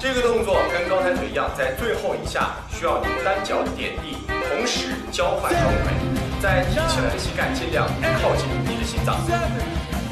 这个动作跟高抬腿一样，在最后一下需要你单脚点地，同时交换双腿，在提起来的膝盖尽量靠近你的心脏。